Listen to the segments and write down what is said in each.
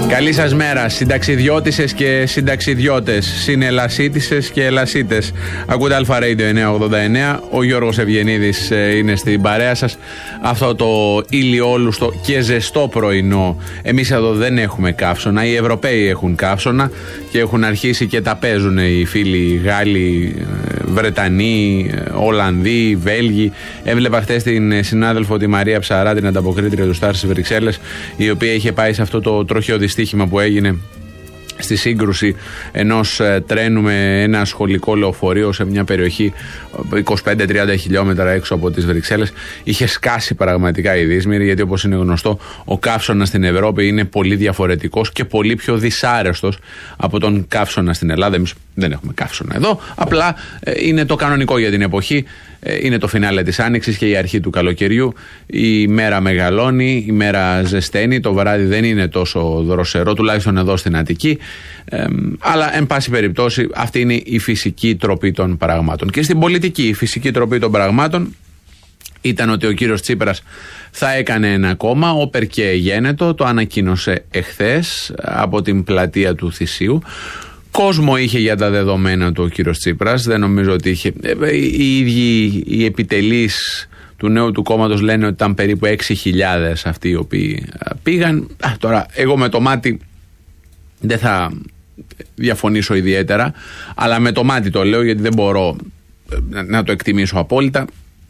Καλή σας μέρα, συνταξιδιώτισσες και συνταξιδιώτες, συνελασίτισσες και ελασίτες. Ακούτε Αλφα Radio 989, ο Γιώργος Ευγενίδης είναι στην παρέα σας. Αυτό το ηλιόλουστο και ζεστό πρωινό. Εμείς εδώ δεν έχουμε καύσωνα, οι Ευρωπαίοι έχουν καύσωνα και έχουν αρχίσει και τα παίζουν οι φίλοι Γάλλοι, Βρετανοί, Ολλανδοί, Βέλγοι. Έβλεπα χτες την συνάδελφο τη Μαρία Ψαρά, την ανταποκρίτρια του Στάρ στις Βρυξέλλες, η οποία είχε πάει σε αυτό το τροχαίο δυστύχημα που έγινε στη σύγκρουση ενός τρένου με ένα σχολικό λεωφορείο σε μια περιοχή 25-30 χιλιόμετρα έξω από τις Βρυξέλλες. Είχε σκάσει πραγματικά η δύσμηρη, γιατί όπως είναι γνωστό, ο καύσωνας στην Ευρώπη είναι πολύ διαφορετικός και πολύ πιο δυσάρεστος από τον καύσωνα στην Ελλάδα. Εμείς δεν έχουμε καύσωνα εδώ, απλά είναι το κανονικό για την εποχή. Είναι το φινάλε της Άνοιξης και η αρχή του καλοκαιριού. Η μέρα μεγαλώνει, η μέρα ζεσταίνει, το βράδυ δεν είναι τόσο δροσερό, τουλάχιστον εδώ στην Αττική. Αλλά, εν πάση περιπτώσει, αυτή είναι η φυσική τροπή των πραγμάτων. Και στην πολιτική, η φυσική τροπή των πραγμάτων ήταν ότι ο κύριος Τσίπρας θα έκανε ένα κόμμα, όπερ και γένετο, το ανακοίνωσε εχθές από την πλατεία του Θησίου. Κόσμο είχε για τα δεδομένα του ο κύριος Τσίπρας, δεν νομίζω ότι είχε. Οι ίδιοι οι επιτελείς του νέου του κόμματος λένε ότι ήταν περίπου 6.000 αυτοί οι οποίοι πήγαν. Τώρα, εγώ με το μάτι δεν θα διαφωνήσω ιδιαίτερα, αλλά με το μάτι το λέω, γιατί δεν μπορώ να το εκτιμήσω απόλυτα.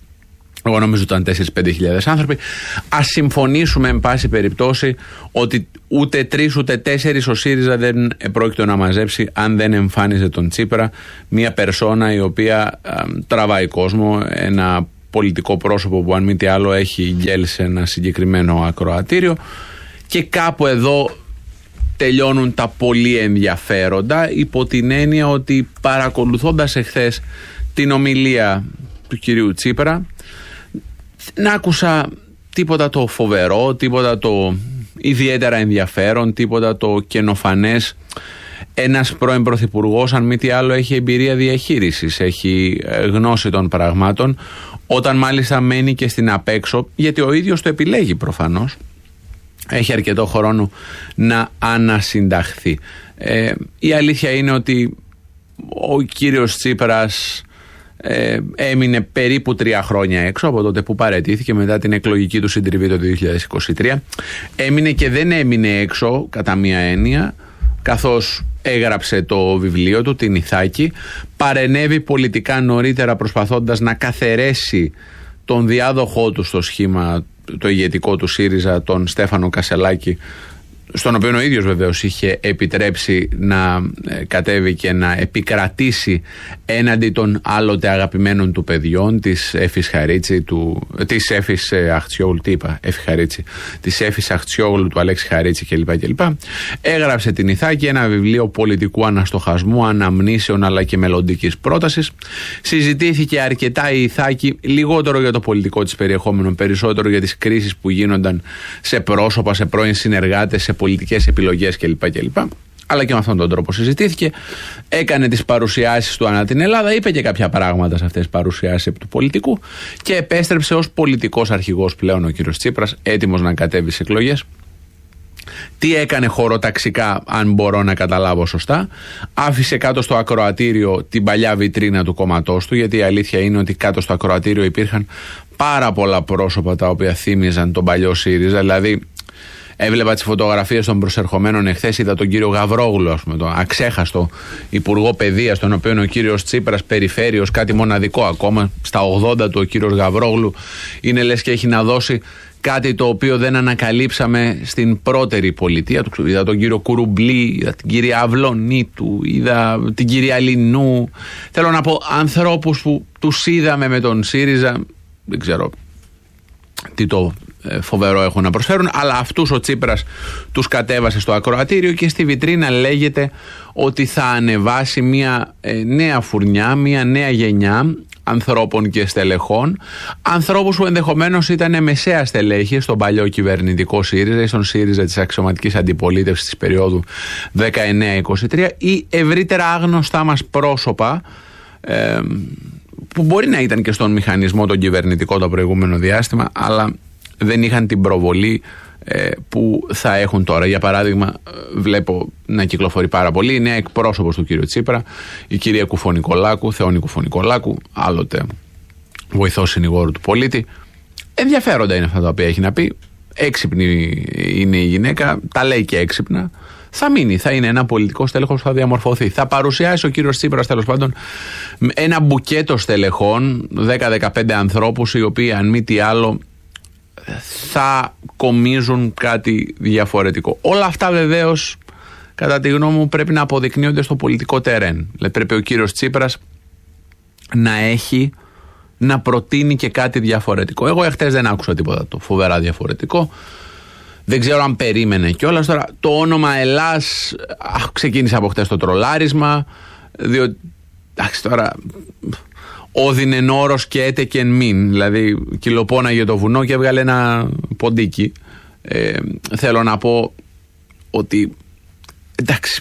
Εγώ νομίζω ότι ήταν 4-5 άνθρωποι. Ας συμφωνήσουμε, εν πάση περιπτώσει, ότι ούτε 3 ούτε 4 ο ΣΥΡΙΖΑ δεν πρόκειται να μαζέψει αν δεν εμφάνιζε τον Τσίπρα, μια περσόνα η οποία τραβάει κόσμο, ένα πολιτικό πρόσωπο που αν μη τι άλλο έχει γκέλ σε ένα συγκεκριμένο ακροατήριο. Και κάπου εδώ τελειώνουν τα πολύ ενδιαφέροντα, υπό την έννοια ότι παρακολουθώντας εχθές την ομιλία του κυρίου Τσίπρα, να άκουσα τίποτα το φοβερό, τίποτα το ιδιαίτερα ενδιαφέρον, τίποτα το καινοφανές. Ένας πρώην πρωθυπουργός, αν μη τι άλλο, έχει εμπειρία διαχείρισης, έχει γνώση των πραγμάτων, όταν μάλιστα μένει και στην απέξω, γιατί ο ίδιος το επιλέγει προφανώς, έχει αρκετό χρόνο να ανασυνταχθεί. Η αλήθεια είναι ότι ο κύριος Τσίπρας έμεινε περίπου 3 χρόνια έξω από τότε που παραιτήθηκε μετά την εκλογική του συντριβή το 2023. Έμεινε και δεν έμεινε έξω κατά μία έννοια, καθώς έγραψε το βιβλίο του, την Ιθάκη, παρενέβη πολιτικά νωρίτερα προσπαθώντας να καθαιρέσει τον διάδοχό του στο σχήμα το ηγετικό του ΣΥΡΙΖΑ, τον Στέφανο Κασελάκη, στον οποίο ο ίδιος βεβαίως είχε επιτρέψει να κατέβει και να επικρατήσει έναντι των άλλοτε αγαπημένων του παιδιών, της Έφης Χαρίτση, της Έφης Αχτσιόγλου, τι είπα, Έφη Χαρίτση, της Έφης Αχτσιόγλου, του Αλέξη Χαρίτση κλπ. Έγραψε την Ιθάκη, ένα βιβλίο πολιτικού αναστοχασμού, αναμνήσεων αλλά και μελλοντικής πρότασης. Συζητήθηκε αρκετά η Ιθάκη, λιγότερο για το πολιτικό της περιεχόμενο, περισσότερο για τις κρίσεις που γίνονταν σε πρόσωπα, σε πρώην συνεργάτες, σε πολιτικές επιλογές κλπ. Αλλά και με αυτόν τον τρόπο συζητήθηκε. Έκανε τις παρουσιάσεις του ανά την Ελλάδα, είπε και κάποια πράγματα σε αυτές τις παρουσιάσεις επί του πολιτικού και επέστρεψε ως πολιτικός αρχηγός πλέον ο κύριος Τσίπρας, έτοιμος να κατέβει σε εκλογές. Τι έκανε χωροταξικά, αν μπορώ να καταλάβω σωστά? Άφησε κάτω στο ακροατήριο την παλιά βιτρίνα του κόμματός του, γιατί η αλήθεια είναι ότι κάτω στο ακροατήριο υπήρχαν πάρα πολλά πρόσωπα τα οποία θύμιζαν τον παλιό ΣΥΡΙΖΑ. Δηλαδή, έβλεπα τις φωτογραφίες των προσερχομένων εχθές, είδα τον κύριο Γαβρόγλου, ας πούμε, τον αξέχαστο υπουργό παιδείας, τον οποίο ο κύριος Τσίπρας περιφέρει ως κάτι μοναδικό ακόμα. Στα 80 του ο κύριος Γαβρόγλου είναι λες και έχει να δώσει κάτι το οποίο δεν ανακαλύψαμε στην πρώτερη πολιτεία του. Είδα τον κύριο Κουρουμπλή, είδα την κυρία Αυλονίτου, είδα την κυρία Λινού. Θέλω να πω, ανθρώπους που τους είδαμε με τον ΣΥΡΙΖΑ, δεν ξέρω τι το φοβερό έχουν να προσφέρουν, αλλά αυτούς ο Τσίπρας τους κατέβασε στο ακροατήριο και στη βιτρίνα λέγεται ότι θα ανεβάσει μια νέα φουρνιά, μια νέα γενιά ανθρώπων και στελεχών, ανθρώπους που ενδεχομένως ήταν μεσαία στελέχη στον παλιό κυβερνητικό ΣΥΡΙΖΑ ή στον ΣΥΡΙΖΑ της αξιωματικής αντιπολίτευσης της περίοδου 19-23 ή ευρύτερα άγνωστά μας πρόσωπα που μπορεί να ήταν και στον μηχανισμό τον κυβερνητικό το προηγούμενο διάστημα, αλλά δεν είχαν την προβολή που θα έχουν τώρα. Για παράδειγμα, βλέπω να κυκλοφορεί πάρα πολύ η νέα εκπρόσωπος του κύριου Τσίπρα, η κυρία Κουφονικολάκου, Θεόνη Κουφονικολάκου, άλλοτε βοηθός συνηγόρου του πολίτη. Ενδιαφέροντα είναι αυτά τα οποία έχει να πει. Έξυπνη είναι η γυναίκα, τα λέει και έξυπνα. Θα μείνει, θα είναι ένα πολιτικό στέλεχος που θα διαμορφωθεί. Θα παρουσιάσει ο κύριος Τσίπρας, τέλος πάντων, ένα μπουκέτο στελεχών, 10-15 ανθρώπους, οι οποίοι αν μη τι άλλο θα κομίζουν κάτι διαφορετικό. Όλα αυτά βεβαίως, κατά τη γνώμη μου, πρέπει να αποδεικνύονται στο πολιτικό τερέν. Δηλαδή πρέπει ο κύριος Τσίπρας να προτείνει και κάτι διαφορετικό. Εγώ εχθές δεν άκουσα τίποτα το φοβερά διαφορετικό. Δεν ξέρω αν περίμενε κιόλας. Τώρα το όνομα Ελλάς ξεκίνησε από χτες το τρολάρισμα, διότι εντάξει τώρα όδινεν όρος και έτεκεν μην, δηλαδή κυλοπώναγε το βουνό και έβγαλε ένα ποντίκι. Θέλω να πω ότι εντάξει,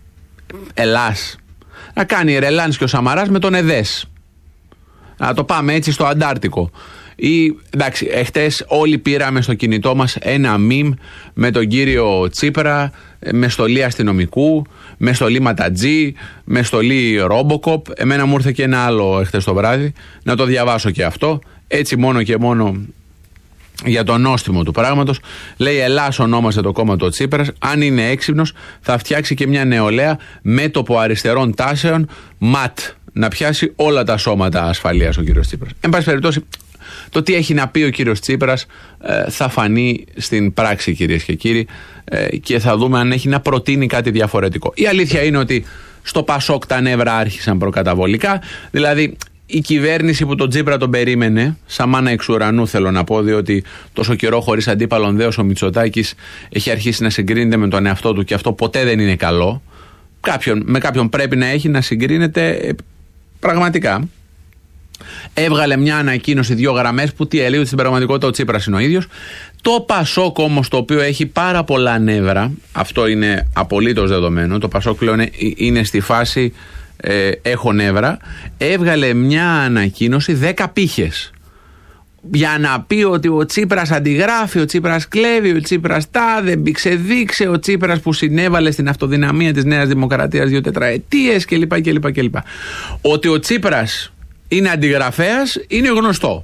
Ελλάς να κάνει Ρελάνς και ο Σαμαράς με τον ΕΔΕΣ, να το πάμε έτσι στο Αντάρτικο. Ή εντάξει, εχθές όλοι πήραμε στο κινητό μας ένα meme με τον κύριο Τσίπρα με στολή αστυνομικού, με στολή ματατζή, με στολή ρόμποκοπ. Εμένα μου ήρθε και ένα άλλο εχθές το βράδυ, να το διαβάσω και αυτό, έτσι μόνο και μόνο για το νόστιμο του πράγματος. Λέει Ελλάς ονόμασε το κόμμα του Τσίπρας, αν είναι έξυπνος θα φτιάξει και μια νεολαία μέτωπο αριστερών τάσεων ματ, να πιάσει όλα τα σώματα ασφαλείας ο κύριος Τσίπρας. Εν πάση περιπτώσει, το τι έχει να πει ο κύριος Τσίπρας θα φανεί στην πράξη, κυρίες και κύριοι, και θα δούμε αν έχει να προτείνει κάτι διαφορετικό. Η αλήθεια είναι ότι στο Πασόκ τα νεύρα άρχισαν προκαταβολικά, δηλαδή η κυβέρνηση που τον Τσίπρα τον περίμενε, σαν μάνα εξ ουρανού θέλω να πω, διότι τόσο καιρό χωρίς αντίπαλον δέος ο Μητσοτάκης έχει αρχίσει να συγκρίνεται με τον εαυτό του και αυτό ποτέ δεν είναι καλό. Με κάποιον πρέπει να έχει να συγκρίνεται πραγματικά. Έβγαλε μια ανακοίνωση 2 γραμμές που τι έλεγε, ότι στην πραγματικότητα ο Τσίπρας είναι ο ίδιος. Το Πασόκ όμως, το οποίο έχει πάρα πολλά νεύρα, αυτό είναι απολύτως δεδομένο, το Πασόκ πλέον είναι στη φάση έχω νεύρα, έβγαλε μια ανακοίνωση 10 πύχες για να πει ότι ο Τσίπρας αντιγράφει, ο Τσίπρας κλέβει, ο Τσίπρας τάδε, ξεδείξε, ο Τσίπρας που συνέβαλε στην αυτοδυναμία της Νέας Δημοκρατίας 2 τετραετίες κλπ. Ότι ο Τσίπρας είναι αντιγραφέας είναι γνωστό.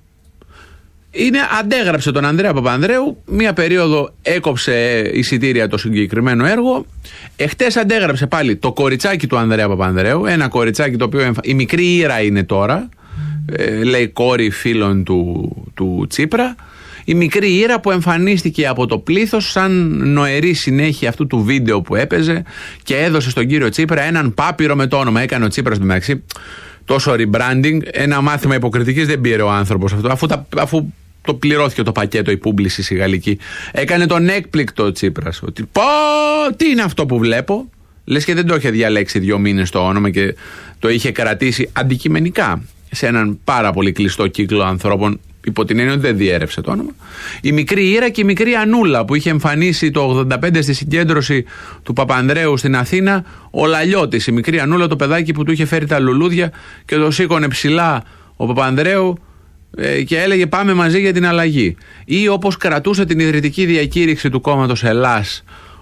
Αντέγραψε τον Ανδρέα Παπανδρέου, μία περίοδο έκοψε εισιτήρια το συγκεκριμένο έργο. Εχθές αντέγραψε πάλι το κοριτσάκι του Ανδρέα Παπανδρέου, ένα κοριτσάκι το οποίο η μικρή Ήρα είναι τώρα, λέει κόρη φίλων του Τσίπρα. Η μικρή Ήρα που εμφανίστηκε από το πλήθος σαν νοερή συνέχεια αυτού του βίντεο που έπαιζε και έδωσε στον κύριο Τσίπρα έναν πάπυρο με το όνομα. Έκανε ο Τσίπρας μεταξύ τόσο rebranding, ένα μάθημα υποκριτικής δεν πήρε ο άνθρωπος αυτό, αφού το πληρώθηκε το πακέτο, η πούμπληση η γαλλική. Έκανε τον έκπληκτο ο Τσίπρας. Ότι τι είναι αυτό που βλέπω. Λες και δεν το είχε διαλέξει 2 μήνες το όνομα και το είχε κρατήσει αντικειμενικά σε έναν πάρα πολύ κλειστό κύκλο ανθρώπων, υπό την έννοια ότι δεν διέρευσε το όνομα. Η μικρή Ήρα και η μικρή Ανούλα που είχε εμφανίσει το 85 στη συγκέντρωση του Παπανδρέου στην Αθήνα, ο Λαλιώτης. Η μικρή Ανούλα, το παιδάκι που του είχε φέρει τα λουλούδια και το σήκωνε ψηλά ο Παπανδρέου και έλεγε πάμε μαζί για την αλλαγή. Ή όπως κρατούσε την ιδρυτική διακήρυξη του κόμματος Ελλάς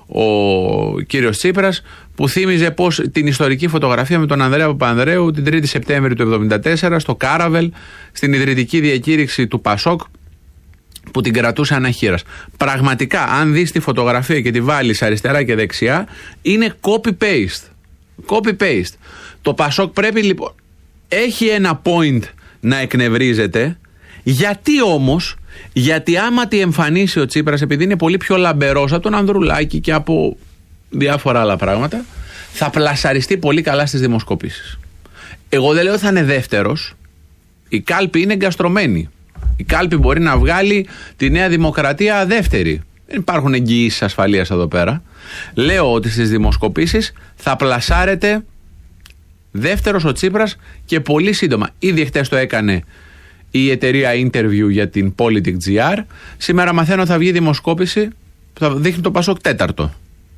ο κύριος Τσίπρας, που θύμιζε πως την ιστορική φωτογραφία με τον Ανδρέα Παπανδρέου την 3η Σεπτέμβρη του 1974 στο Κάραβελ, στην ιδρυτική διακήρυξη του Πασόκ, που την κρατούσε αναχείρας. Πραγματικά, αν δεις τη φωτογραφία και τη βάλεις αριστερά και δεξιά, είναι copy-paste. Copy-paste. Το Πασόκ πρέπει λοιπόν, έχει ένα point να εκνευρίζεται. Γιατί όμως? Γιατί άμα τη εμφανίσει ο Τσίπρας, επειδή είναι πολύ πιο λαμπερός από τον Ανδρουλάκη και από διάφορα άλλα πράγματα, θα πλασαριστεί πολύ καλά στις δημοσκοπήσεις. Εγώ δεν λέω ότι θα είναι δεύτερος. Η κάλπη είναι εγκαστρωμένη. Η κάλπη μπορεί να βγάλει τη Νέα Δημοκρατία δεύτερη. Δεν υπάρχουν εγγυήσεις ασφαλείας εδώ πέρα. Λέω ότι στις δημοσκοπήσεις θα πλασάρεται δεύτερος ο Τσίπρας και πολύ σύντομα. Ήδη χτες το έκανε η εταιρεία Interview για την Politic.gr. Σήμερα μαθαίνω θα βγει δημοσκόπηση που θα δείχνει το Πασόκ τέταρτο.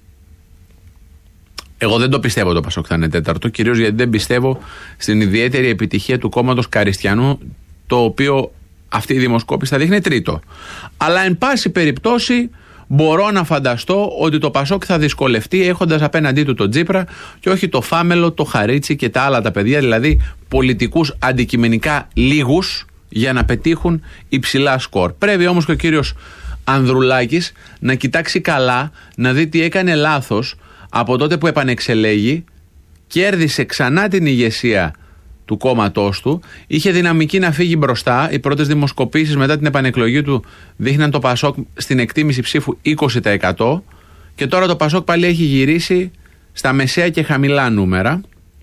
Εγώ δεν το πιστεύω το Πασόκ θα είναι τέταρτο, κυρίως γιατί δεν πιστεύω στην ιδιαίτερη επιτυχία του κόμματος Καριστιανού, το οποίο αυτή η δημοσκόπηση θα δείχνει τρίτο. Αλλά εν πάση περιπτώσει μπορώ να φανταστώ ότι το Πασόκ θα δυσκολευτεί έχοντας απέναντί του τον Τσίπρα και όχι το Φάμελο, το Χαρίτσι και τα άλλα τα παιδιά, δηλαδή πολιτικούς αντικειμενικά λίγους για να πετύχουν υψηλά σκορ. Πρέπει όμως και ο κύριος Ανδρουλάκης να κοιτάξει καλά, να δει τι έκανε λάθος από τότε που επανεξελέγει, κέρδισε ξανά την ηγεσία του κόμματός του, είχε δυναμική να φύγει μπροστά. Οι πρώτες δημοσκοπήσεις μετά την επανεκλογή του δείχναν το Πασόκ στην εκτίμηση ψήφου 20% και τώρα το Πασόκ πάλι έχει γυρίσει στα μεσαία και χαμηλά νούμερα,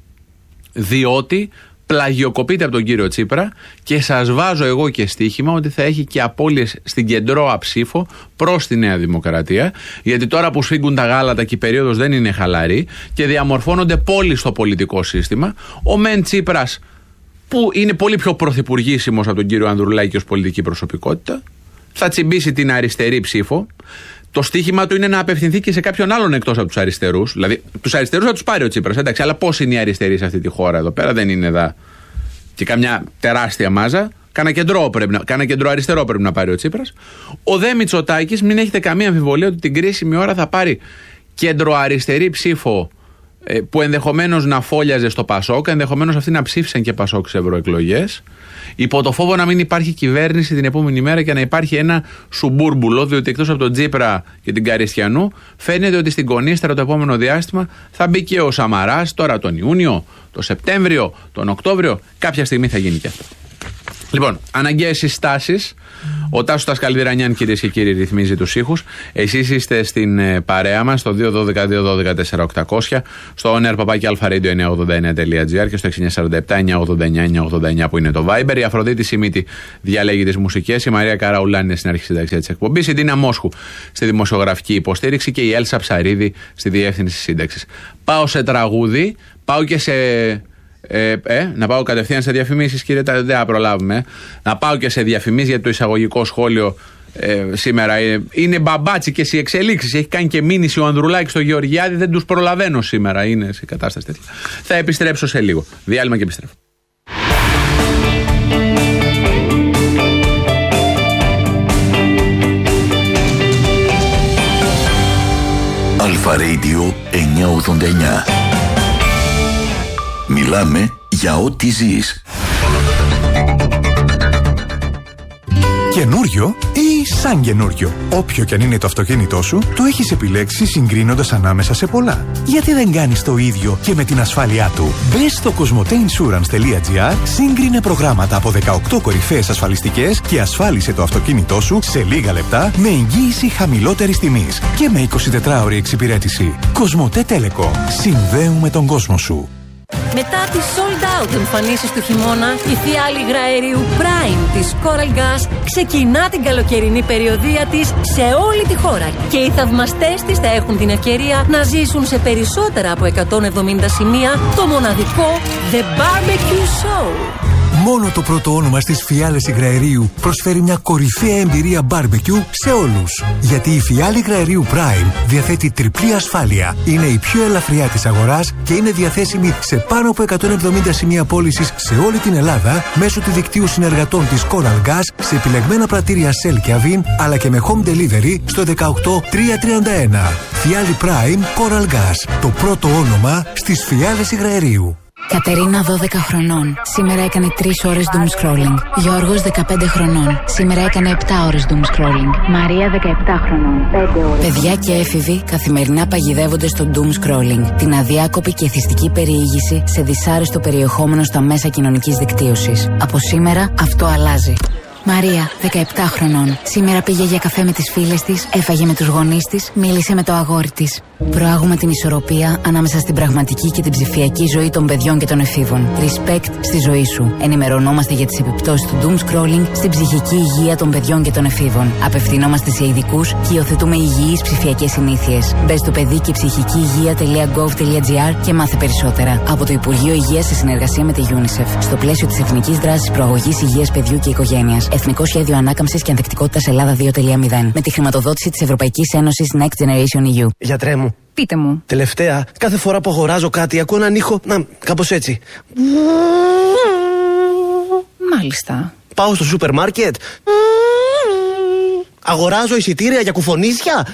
διότι πλαγιοκοπείται από τον κύριο Τσίπρα και σας βάζω εγώ και στοίχημα ότι θα έχει και απώλειες στην κεντρώα ψήφο προς τη Νέα Δημοκρατία, γιατί τώρα που σφίγγουν τα γάλατα και η περίοδος δεν είναι χαλαρή και διαμορφώνονται πόλεις στο πολιτικό σύστημα, ο μεν Τσίπρας, που είναι πολύ πιο πρωθυπουργήσιμος από τον κύριο Ανδρουλάκη ως πολιτική προσωπικότητα, θα τσιμπήσει την αριστερή ψήφο. Το στίχημα του είναι να απευθυνθεί και σε κάποιον άλλον εκτός από τους αριστερούς. Δηλαδή, τους αριστερούς θα τους πάρει ο Τσίπρας, εντάξει, αλλά πώς είναι οι αριστεροί σε αυτή τη χώρα εδώ πέρα, δεν είναι εδώ και καμιά τεράστια μάζα. Κάνα κεντρό αριστερό πρέπει να πάρει ο Τσίπρας. Ο δε Μητσοτάκης, μην έχετε καμία αμφιβολία ότι την κρίσιμη ώρα θα πάρει κέντρο αριστερή ψήφο που ενδεχομένως να φόλιαζε στο Πασόκ, ενδεχομένως αυτοί να ψήφισαν και Πασόκ σε ευρωεκλογές, υπό το φόβο να μην υπάρχει κυβέρνηση την επόμενη μέρα και να υπάρχει ένα σουμπούρμπουλο, διότι εκτός από τον Τσίπρα και την Καριστιανού, φαίνεται ότι στην κονίστρα το επόμενο διάστημα θα μπει και ο Σαμαράς, τώρα τον Ιούνιο, τον Σεπτέμβριο, τον Οκτώβριο, κάποια στιγμή θα γίνει και αυτό. Λοιπόν, αναγκαίες συστάσεις. Ο Τάσος Τασκαλδηρανιάν, κυρίες και κύριοι, ρυθμίζει τους ήχους. Εσείς είστε στην παρέα μας στο 212-212-4-800, στο oner@alpharadio989.gr και στο 6947-989-989 που είναι το Viber. Η Αφροδίτη Σιμίτη διαλέγει τις μουσικές. Η Μαρία Καραουλάνη είναι στην αρχή συνταξία της εκπομπής. Η Ντίνα Μόσχου στη δημοσιογραφική υποστήριξη και η Έλσα Ψαρίδη στη διεύθυνση σύνταξης. Πάω σε τραγούδι, πάω και σε. Να πάω κατευθείαν σε διαφημίσεις, κύριε, δεν θα προλάβουμε. Να πάω και σε διαφημίσεις, γιατί το εισαγωγικό σχόλιο σήμερα είναι μπαμπάτσικες οι εξελίξεις. Έχει κάνει και μήνυση ο Ανδρουλάκης στο Γεωργιάδη, δεν τους προλαβαίνω σήμερα. Είναι σε κατάσταση τέτοια. Θα επιστρέψω σε λίγο. Διάλειμμα και επιστρέφω. Αλφα Radio 989. Μιλάμε για ό,τι ζεις. Καινούριο ή σαν καινούριο. Όποιο κι αν είναι το αυτοκίνητό σου, το έχεις επιλέξει συγκρίνοντας ανάμεσα σε πολλά. Γιατί δεν κάνεις το ίδιο και με την ασφάλειά του? Μπες στο cosmoteinsurance.gr, σύγκρινε προγράμματα από 18 κορυφαίες ασφαλιστικές και ασφάλισε το αυτοκίνητό σου σε λίγα λεπτά με εγγύηση χαμηλότερης τιμής και με 24ωρη εξυπηρέτηση. Cosmote Telecom. Συνδέουμε τον κόσμο σου. Μετά τις sold out εμφανίσεις του χειμώνα, η φιάλη υγραερίου Prime της Coral Gas ξεκινά την καλοκαιρινή περιοδεία της σε όλη τη χώρα και οι θαυμαστές της θα έχουν την ευκαιρία να ζήσουν σε περισσότερα από 170 σημεία το μοναδικό The Barbecue Show. Μόνο το πρώτο όνομα στις φιάλες υγραερίου προσφέρει μια κορυφαία εμπειρία barbecue σε όλους. Γιατί η φιάλη υγραερίου Prime διαθέτει τριπλή ασφάλεια. Είναι η πιο ελαφριά της αγοράς και είναι διαθέσιμη σε πάνω από 170 σημεία πώλησης σε όλη την Ελλάδα μέσω του δικτύου συνεργατών της Coral Gas σε επιλεγμένα πρατήρια Shell και Avin, αλλά και με home delivery στο 18331. Φιάλη Prime Coral Gas. Το πρώτο όνομα στις φιάλες υγραερίου. Κατερίνα 12 χρονών. Σήμερα έκανε 3 ώρες doom scrolling. Γιώργος 15 χρονών. Σήμερα έκανε 7 ώρες doom scrolling. Μαρία 17 χρονών. 5 ώρες. Παιδιά και έφηβοι καθημερινά παγιδεύονται στο doom scrolling. Την αδιάκοπη και εθιστική περιήγηση σε δυσάρεστο περιεχόμενο στα μέσα κοινωνικής δικτύωσης. Από σήμερα αυτό αλλάζει. Μαρία, 17 χρονών. Σήμερα πήγε για καφέ με τις φίλες της, έφαγε με τους γονείς της, μίλησε με το αγόρι της. Προάγουμε την ισορροπία ανάμεσα στην πραγματική και την ψηφιακή ζωή των παιδιών και των εφήβων. Respect στη ζωή σου. Ενημερωνόμαστε για τις επιπτώσεις του doom scrolling στην ψυχική υγεία των παιδιών και των εφήβων. Απευθυνόμαστε σε ειδικούς και υιοθετούμε υγιείς ψηφιακές συνήθειες. Μπες στο παιδί και ψυχική υγεία.gov.gr και μάθε περισσότερα. Από το Υπουργείο Υγείας σε συνεργασία με τη UNICEF. Στο πλαίσιο της Εθνικής Δράσης Προαγωγής Υγείας Παιδιού και Οικογένειας. Εθνικό Σχέδιο Ανάκαμψης και Ανθεκτικότητας Ελλάδα 2.0. Με τη χρηματοδότηση της Ευρωπαϊκής Ένωσης Next Generation EU. Γιατρέ μου. Πείτε μου. Τελευταία, κάθε φορά που αγοράζω κάτι, ακούω έναν ήχο. Να, κάπως έτσι. Μάλιστα. Πάω στο σούπερ μάρκετ. Αγοράζω εισιτήρια για κουφονίσια.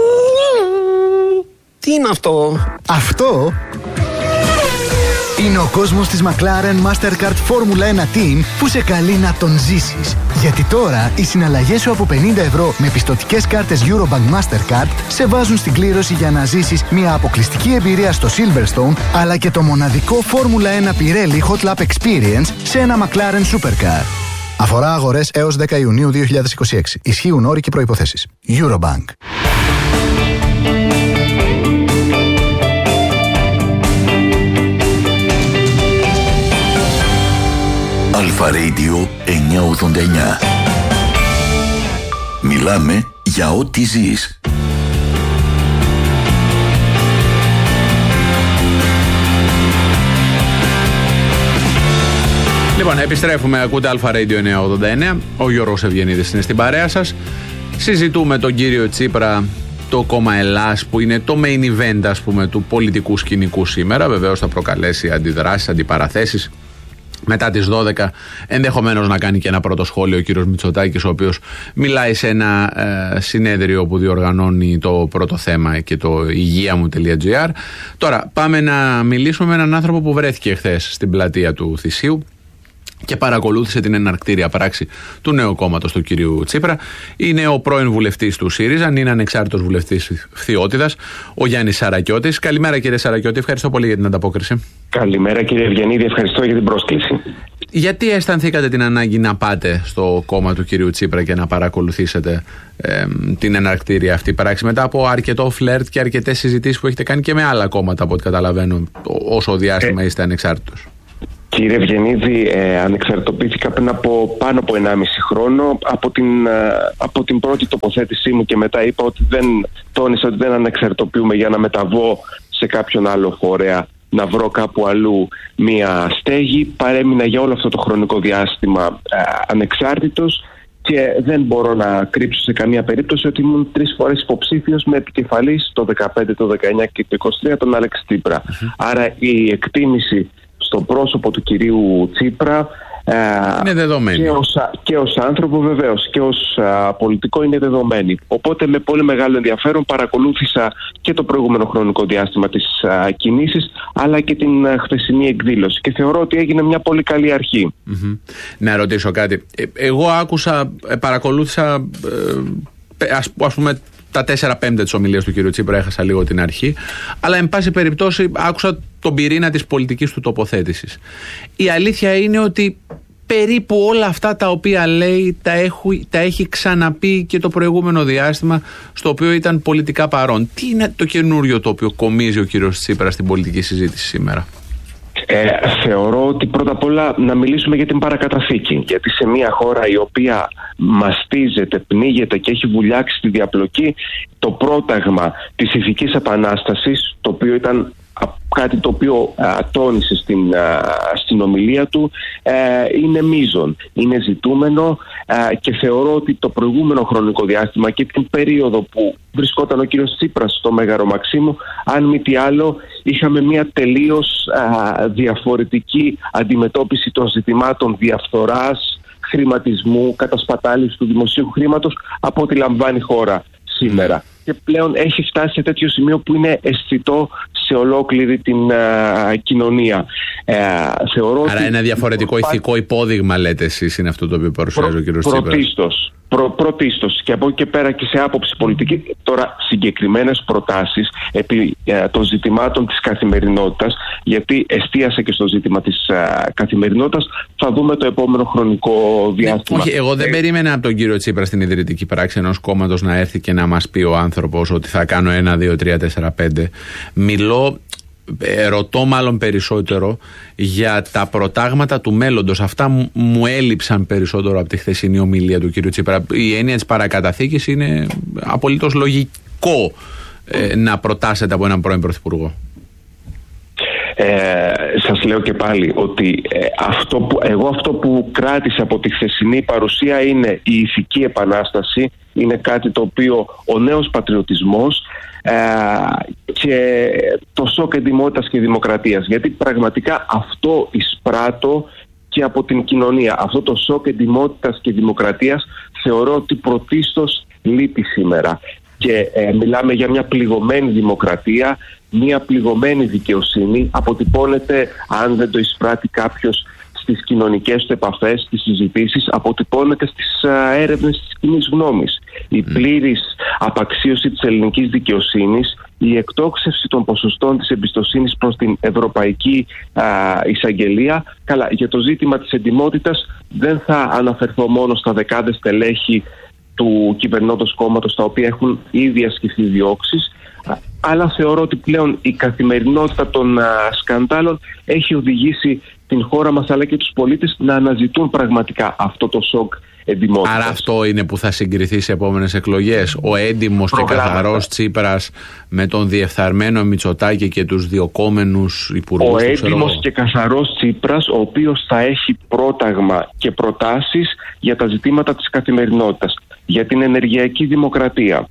Τι είναι αυτό? Αυτό είναι ο κόσμος της McLaren Mastercard Formula 1 Team που σε καλεί να τον ζήσεις. Γιατί τώρα οι συναλλαγές σου από 50 ευρώ με πιστωτικές κάρτες Eurobank Mastercard σε βάζουν στην κλήρωση για να ζήσεις μια αποκλειστική εμπειρία στο Silverstone, αλλά και το μοναδικό Formula 1 Pirelli Hot Lap Experience σε ένα McLaren Supercar. Αφορά αγορές έως 10 Ιουνίου 2026. Ισχύουν όροι και προϋποθέσεις. Eurobank. Αλφα Radio 989. Μιλάμε για ό,τι ζεις. Λοιπόν, επιστρέφουμε. Ακούτε Αλφα Radio 989. Ο Γιώργος Ευγενίδης είναι στην παρέα σας. Συζητούμε τον κύριο Τσίπρα, το κόμμα Ελλάς, που είναι το main event, ας πούμε, του πολιτικού σκηνικού σήμερα. Βεβαίως θα προκαλέσει αντιδράσεις, αντιπαραθέσεις. Μετά τις 12 ενδεχομένως να κάνει και ένα πρώτο σχόλιο ο κύριος Μητσοτάκης, ο οποίος μιλάει σε ένα συνέδριο που διοργανώνει το πρώτο θέμα και το υγείαμου.gr. Τώρα πάμε να μιλήσουμε με έναν άνθρωπο που βρέθηκε χθες στην πλατεία του Θησίου και παρακολούθησε την εναρκτήρια πράξη του νέου κόμματος του κυρίου Τσίπρα. Είναι ο πρώην βουλευτής του ΣΥΡΙΖΑ, είναι ανεξάρτητος βουλευτής Φθιώτιδας, ο Γιάννης Σαρακιώτης. Καλημέρα κύριε Σαρακιώτη, ευχαριστώ πολύ για την ανταπόκριση. Καλημέρα κύριε Ευγενίδη, ευχαριστώ για την πρόσκληση. Γιατί αισθανθήκατε την ανάγκη να πάτε στο κόμμα του κυρίου Τσίπρα και να παρακολουθήσετε την εναρκτήρια αυτή πράξη, μετά από αρκετό φλερτ και αρκετές συζητήσεις που έχετε κάνει και με άλλα κόμματα, από ό,τι καταλαβαίνω, όσο διάστημα είστε ανεξάρτητος? Κύριε Ευγενίδη, ανεξαρτητοποιήθηκα πριν από πάνω από 1,5 χρόνο. Από την πρώτη τοποθέτησή μου και μετά είπα ότι τόνισα ότι δεν ανεξαρτητοποιούμε για να μεταβώ σε κάποιον άλλο φορέα, να βρω κάπου αλλού μία στέγη. Παρέμεινα για όλο αυτό το χρονικό διάστημα ανεξάρτητος και δεν μπορώ να κρύψω σε καμία περίπτωση ότι ήμουν 3 φορές υποψήφιος με επικεφαλής το 2015, το 2019 και το 2023 τον Άλεξ Τσίπρα. Άρα η εκτίμηση στο πρόσωπο του κυρίου Τσίπρα είναι δεδομένη. Και ως άνθρωπο βεβαίως και ως πολιτικό είναι δεδομένη. Οπότε με πολύ μεγάλο ενδιαφέρον παρακολούθησα και το προηγούμενο χρονικό διάστημα της κινήσεις, αλλά και την χθεσινή εκδήλωση και θεωρώ ότι έγινε μια πολύ καλή αρχή. Να ρωτήσω κάτι. Εγώ παρακολούθησα ας πούμε τα 4/5 της ομιλίας του κ. Τσίπρα, έχασα λίγο την αρχή, αλλά εν πάση περιπτώσει άκουσα τον πυρήνα της πολιτικής του τοποθέτησης. Η αλήθεια είναι ότι περίπου όλα αυτά τα οποία λέει τα έχει ξαναπεί και το προηγούμενο διάστημα στο οποίο ήταν πολιτικά παρόν. Τι είναι το καινούριο το οποίο κομίζει ο κ. Τσίπρα στην πολιτική συζήτηση σήμερα? Θεωρώ ότι πρώτα απ' όλα να μιλήσουμε για την παρακαταθήκη, γιατί σε μια χώρα η οποία μαστίζεται, πνίγεται και έχει βουλιάξει τη διαπλοκή, το πρόταγμα της ηθικής επανάστασης, το οποίο ήταν κάτι το οποίο τόνισε στην ομιλία του, είναι μείζον, είναι ζητούμενο και θεωρώ ότι το προηγούμενο χρονικό διάστημα και την περίοδο που βρισκόταν ο κύριος Τσίπρας στο Μέγαρο Μαξίμου, αν μη τι άλλο, είχαμε μια τελείως διαφορετική αντιμετώπιση των ζητημάτων διαφθοράς, χρηματισμού, κατασπατάλησης του δημοσίου χρήματος από ό,τι λαμβάνει η χώρα σήμερα. Και πλέον έχει φτάσει σε τέτοιο σημείο που είναι αισθητό σε ολόκληρη την κοινωνία. Θεωρώ άρα ένα διαφορετικό ηθικό υπόδειγμα, λέτε εσείς, είναι αυτό το οποίο παρουσιάζει ο κ. Τσίπρας. Πρωτίστως και από εκεί και πέρα και σε άποψη πολιτική. Τώρα συγκεκριμένες προτάσεις επί των ζητημάτων της καθημερινότητας, γιατί εστίασε και στο ζήτημα της καθημερινότητας, θα δούμε το επόμενο χρονικό διάστημα. Όχι, εγώ δεν περίμενα από τον κύριο Τσίπρα στην ιδρυτική πράξη ενός κόμματος να έρθει και να μας πει ο άνθρωπος ότι θα κάνω 1, 2, 3, 4, 5. Ρωτώ μάλλον περισσότερο για τα προτάγματα του μέλλοντος. Αυτά μου έλειψαν περισσότερο από τη χθεσινή ομιλία του κ. Τσίπρα. Η έννοια της παρακαταθήκης είναι απολύτως λογικό να προτάσετε από έναν πρώην πρωθυπουργό. Σας λέω και πάλι ότι αυτό που κράτησα από τη χθεσινή παρουσία είναι η ηθική επανάσταση. Είναι κάτι το οποίο ο νέος πατριωτισμός και το σοκ εντιμότητας και δημοκρατίας, γιατί πραγματικά αυτό εισπράττω και από την κοινωνία. Αυτό το σοκ εντιμότητας και δημοκρατίας θεωρώ ότι πρωτίστως λείπει σήμερα. Και μιλάμε για μια πληγωμένη δημοκρατία, μια πληγωμένη δικαιοσύνη. Αποτυπώνεται, αν δεν το εισπράττει κάποιος, στις κοινωνικές του επαφές, στις συζητήσεις, αποτυπώνεται στις έρευνες της κοινής γνώμης. Η πλήρης απαξίωση της ελληνικής δικαιοσύνης, η εκτόξευση των ποσοστών της εμπιστοσύνης προς την Ευρωπαϊκή Εισαγγελία. Καλά, για το ζήτημα της εντιμότητας δεν θα αναφερθώ μόνο στα δεκάδες στελέχη του κυβερνώντος κόμματος, τα οποία έχουν ήδη ασκηθεί διώξεις, αλλά θεωρώ ότι πλέον η καθημερινότητα των σκανδάλων έχει οδηγήσει την χώρα μας αλλά και τους πολίτες να αναζητούν πραγματικά αυτό το σοκ εντιμότητας. Άρα αυτό είναι που θα συγκριθεί σε επόμενες εκλογές, ο έντιμος και καθαρός Τσίπρας με τον διεφθαρμένο Μητσοτάκη και τους διοκόμενους υπουργούς. Ο έντιμος και καθαρός Τσίπρας, ο οποίος θα έχει πρόταγμα και προτάσεις για τα ζητήματα της καθημερινότητας, για την ενεργειακή δημοκρατία,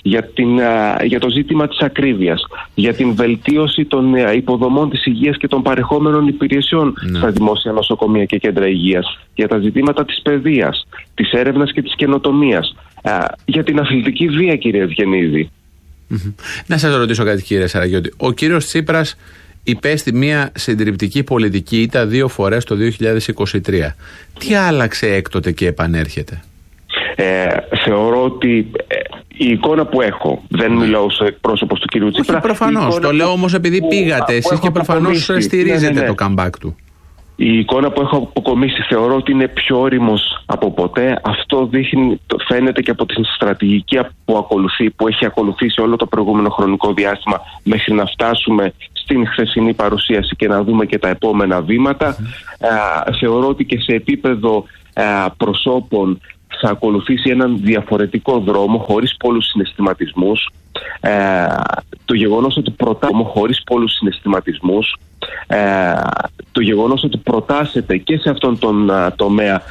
για το ζήτημα της ακρίβειας, για την βελτίωση των υποδομών της υγείας και των παρεχόμενων υπηρεσιών στα δημόσια νοσοκομεία και κέντρα υγείας, για τα ζητήματα της παιδείας, της έρευνας και της καινοτομίας, για την αθλητική βία, κύριε Ευγενίδη. Να σας ρωτήσω κάτι, κύριε Σαραγιώτη. Ο κύριος Τσίπρας υπέστη μια συντριπτική πολιτική ήττα 2 φορές το 2023. Τι άλλαξε έκτοτε και επανέρχεται? Θεωρώ ότι η εικόνα που έχω, δεν μιλάω ως εκπρόσωπος του κυρίου Τσίπρα. Όχι, προφανώς. Το λέω όμως επειδή πήγατε εσείς και προφανώς στηρίζετε το comeback του. Η εικόνα που έχω αποκομίσει θεωρώ ότι είναι πιο όριμος από ποτέ. Αυτό φαίνεται και από την στρατηγική που έχει ακολουθήσει όλο το προηγούμενο χρονικό διάστημα μέχρι να φτάσουμε στην χθεσινή παρουσίαση και να δούμε και τα επόμενα βήματα. Θεωρώ ότι και σε επίπεδο προσώπων θα ακολουθήσει έναν διαφορετικό δρόμο χωρίς πολλούς συναισθηματισμούς. Το γεγονός ότι προτάσσεται και σε αυτόν τον τομέα